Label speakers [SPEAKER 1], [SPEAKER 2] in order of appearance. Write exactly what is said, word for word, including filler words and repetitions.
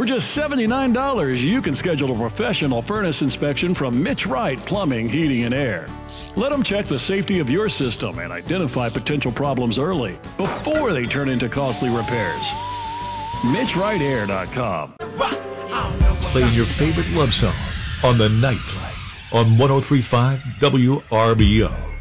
[SPEAKER 1] For just seventy-nine dollars, you can schedule a professional furnace inspection from Mitch Wright Plumbing, Heating, and Air. Let them check the safety of your system and identify potential problems early, before they turn into costly repairs. Mitch Wright Air dot com.
[SPEAKER 2] Play your favorite love song on the Night Flight on one oh three point five W R B O.